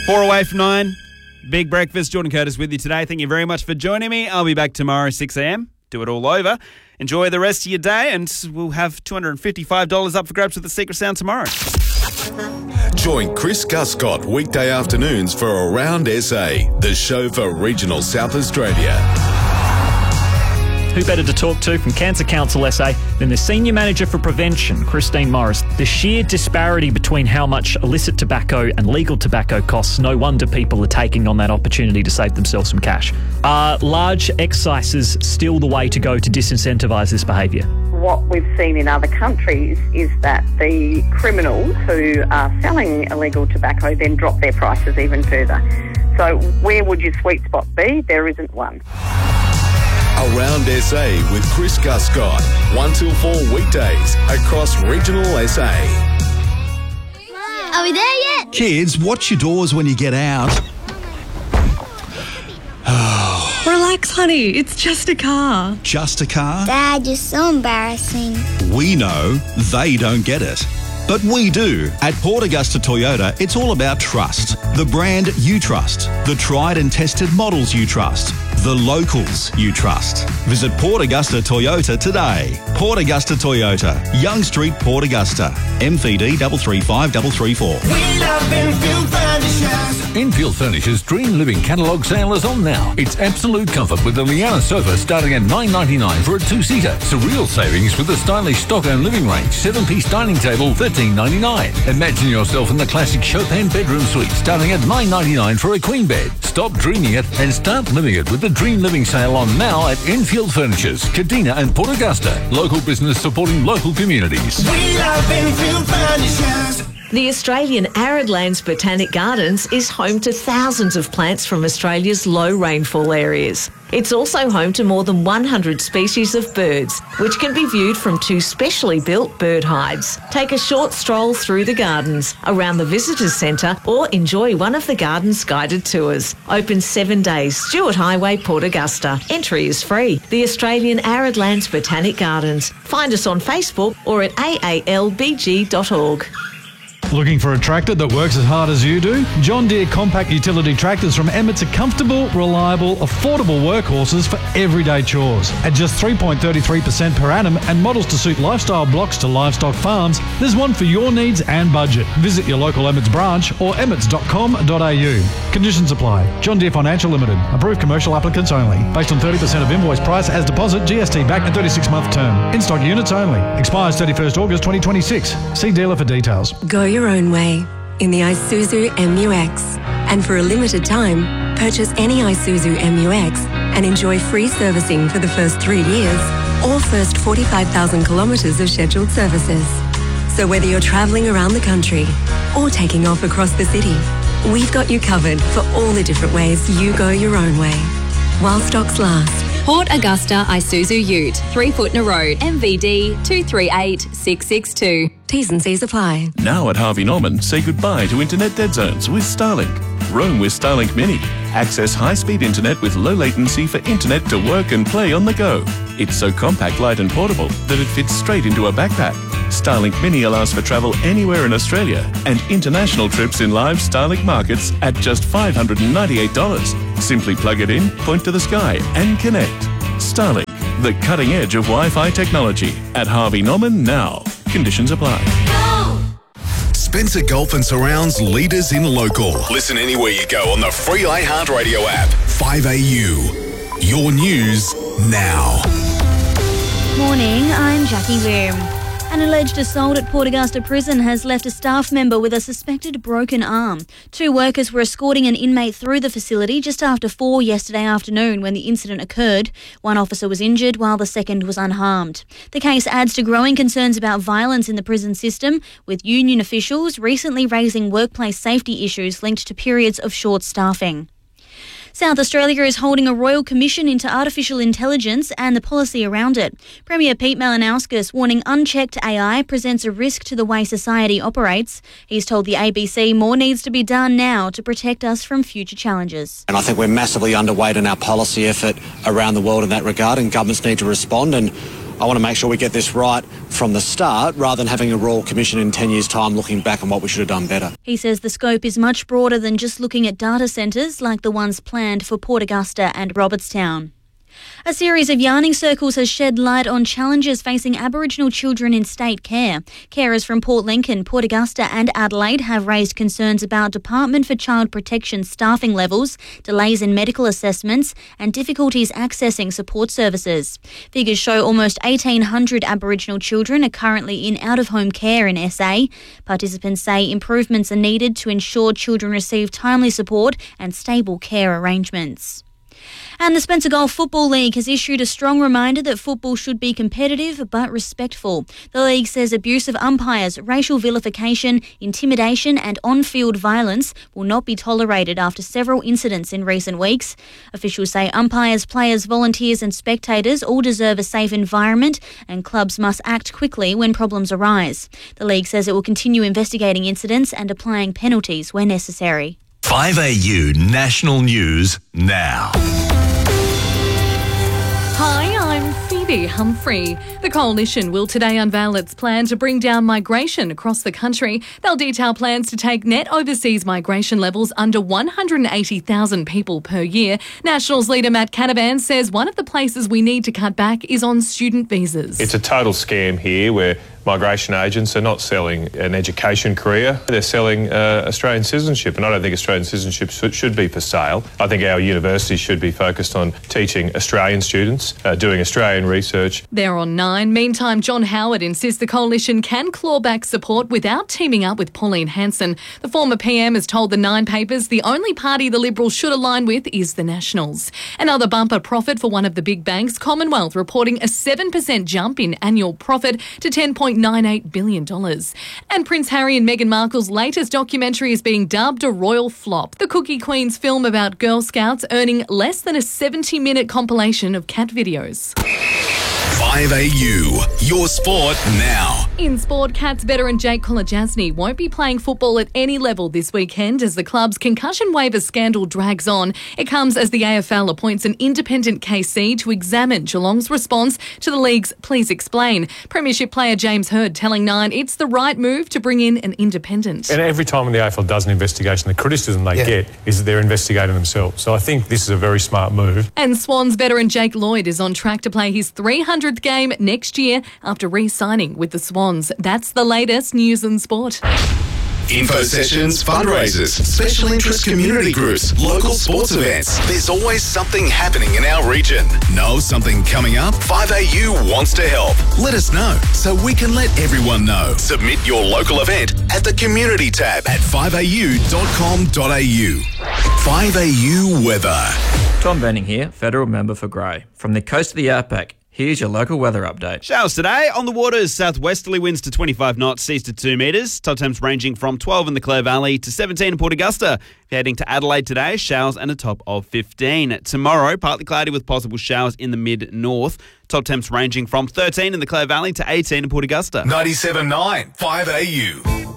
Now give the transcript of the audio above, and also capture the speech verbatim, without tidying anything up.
Four away from nine. Big breakfast. Jordan Curtis with you today. Thank you very much for joining me. I'll be back tomorrow, six a.m. Do it all over. Enjoy the rest of your day, and we'll have two hundred fifty-five dollars up for grabs with the Secret Sound tomorrow. Join Chris Guscott weekday afternoons for Around S A, the show for regional South Australia. Who better to talk to from Cancer Council S A than the Senior Manager for Prevention, Christine Morris. The sheer disparity between how much illicit tobacco and legal tobacco costs, no wonder people are taking on that opportunity to save themselves some cash. Are large excises still the way to go to disincentivise this behaviour? What we've seen in other countries is that the criminals who are selling illegal tobacco then drop their prices even further. So where would your sweet spot be? There isn't one. Around S A with Chris Guscott, one till four weekdays across regional S A. Are we there yet? Kids, watch your doors when you get out. Relax, honey. It's just a car. Just a car? Dad, you're so embarrassing. We know they don't get it. But we do. At Port Augusta Toyota, it's all about trust. The brand you trust. The tried and tested models you trust. The locals you trust. Visit Port Augusta Toyota today. Port Augusta Toyota, Young Street, Port Augusta. M V D three three five three three four. We love Enfield Furnishers. Enfield Furnishers' Dream Living catalogue sale is on now. It's absolute comfort with the Liana sofa starting at nine ninety-nine for a two-seater. Surreal savings with the stylish Stockholm living range. Seven-piece dining table, thirteen ninety-nine. Imagine yourself in the classic Chopin bedroom suite starting at nine ninety-nine for a queen bed. Stop dreaming it and start living it with the Dream Living sale on now at Enfield Furnishers, Kadina and Port Augusta. Local business supporting local communities. We love Enfield Furnishers. The Australian Arid Lands Botanic Gardens is home to thousands of plants from Australia's low rainfall areas. It's also home to more than one hundred species of birds, which can be viewed from two specially built bird hides. Take a short stroll through the gardens, around the Visitors Centre, or enjoy one of the garden's guided tours. Open seven days, Stewart Highway, Port Augusta. Entry is free. The Australian Arid Lands Botanic Gardens. Find us on Facebook or at a a l b g dot org. Looking for a tractor that works as hard as you do? John Deere compact utility tractors from Emmets are comfortable, reliable, affordable workhorses for everyday chores. At just three point three three percent per annum and models to suit lifestyle blocks to livestock farms, there's one for your needs and budget. Visit your local Emmets branch or emmets dot com dot a u. Conditions apply. John Deere Financial Limited. Approved commercial applicants only. Based on thirty percent of invoice price as deposit, G S T back and thirty-six month term. In-stock units only. Expires thirty-first August twenty twenty-six. See dealer for details. Go your own way in the Isuzu M U X. And for a limited time, purchase any Isuzu M U X and enjoy free servicing for the first three years or first forty-five thousand kilometres of scheduled services. So whether you're travelling around the country or taking off across the city, we've got you covered for all the different ways you go your own way. While stocks last. Port Augusta Isuzu Ute, three Footner Road, M V D two three eight six six two. T's and C's apply. Now at Harvey Norman, say goodbye to internet dead zones with Starlink. Roam with Starlink Mini. Access high-speed internet with low latency for internet to work and play on the go. It's so compact, light and portable that it fits straight into a backpack. Starlink Mini allows for travel anywhere in Australia and international trips in live Starlink markets at just five hundred ninety-eight dollars. Simply plug it in, point to the sky and connect. Starlink, the cutting edge of Wi-Fi technology. At Harvey Norman now. Conditions apply. Spencer Golf and Surrounds leaders in local. Listen anywhere you go on the free iHeartRadio app. five A U. Your news now. Morning, I'm Jackie Weir. An alleged assault at Port Augusta Prison has left a staff member with a suspected broken arm. Two workers were escorting an inmate through the facility just after four yesterday afternoon when the incident occurred. One officer was injured while the second was unharmed. The case adds to growing concerns about violence in the prison system, with union officials recently raising workplace safety issues linked to periods of short staffing. South Australia is holding a royal commission into artificial intelligence and the policy around it. Premier Pete Malinauskas warning unchecked A I presents a risk to the way society operates. He's told the A B C more needs to be done now to protect us from future challenges. And I think we're massively underweight in our policy effort around the world in that regard, and governments need to respond. And I want to make sure we get this right from the start rather than having a Royal Commission in ten years' time looking back on what we should have done better. He says the scope is much broader than just looking at data centres like the ones planned for Port Augusta and Robertstown. A series of yarning circles has shed light on challenges facing Aboriginal children in state care. Carers from Port Lincoln, Port Augusta and Adelaide have raised concerns about Department for Child Protection staffing levels, delays in medical assessments and difficulties accessing support services. Figures show almost eighteen hundred Aboriginal children are currently in out-of-home care in S A. Participants say improvements are needed to ensure children receive timely support and stable care arrangements. And the Spencer Gulf Football League has issued a strong reminder that football should be competitive but respectful. The league says abuse of umpires, racial vilification, intimidation and on-field violence will not be tolerated after several incidents in recent weeks. Officials say umpires, players, volunteers and spectators all deserve a safe environment and clubs must act quickly when problems arise. The league says it will continue investigating incidents and applying penalties where necessary. five A U National News now. Hi, I'm Phoebe Humphrey. The Coalition will today unveil its plan to bring down migration across the country. They'll detail plans to take net overseas migration levels under one hundred eighty thousand people per year. Nationals leader Matt Canavan says one of the places we need to cut back is on student visas. It's a total scam here where migration agents are not selling an education career, they're selling uh, Australian citizenship, and I don't think Australian citizenship should, should be for sale. I think our universities should be focused on teaching Australian students, uh, doing Australian research. They're on nine. Meantime, John Howard insists the Coalition can claw back support without teaming up with Pauline Hanson. The former P M has told the Nine papers the only party the Liberals should align with is the Nationals. Another bumper profit for one of the big banks, Commonwealth, reporting a seven percent jump in annual profit to ten point nine eight billion dollars. And Prince Harry and Meghan Markle's latest documentary is being dubbed a royal flop. The Cookie Queen's film about Girl Scouts earning less than a seventy minute compilation of cat videos. five A U, your sport now. In sport, Cats veteran Jake Kolodjasny won't be playing football at any level this weekend as the club's concussion waiver scandal drags on. It comes as the A F L appoints an independent K C to examine Geelong's response to the league's Please Explain. Premiership player James Hird telling Nine it's the right move to bring in an independent. And every time when the A F L does an investigation, the criticism they yeah. get is that they're investigating themselves. So I think this is a very smart move. And Swans veteran Jake Lloyd is on track to play his three hundredth game next year after re-signing with the Swans. That's the latest news and sport. Info sessions, fundraisers, special interest community groups, local sports events. There's always something happening in our region. Know something coming up? five A U wants to help. Let us know so we can let everyone know. Submit your local event at the community tab at five A U dot com dot A U. five A U weather. Tom Benning here, federal member for Grey. From the coast of the outback, here's your local weather update. Showers today. On the waters, southwesterly winds to twenty-five knots, seas to two metres. Top temps ranging from twelve in the Clare Valley to seventeen in Port Augusta. If you're heading to Adelaide today, showers and a top of fifteen. Tomorrow, partly cloudy with possible showers in the mid-north. Top temps ranging from thirteen in the Clare Valley to eighteen in Port Augusta. ninety-seven point nine, five A U.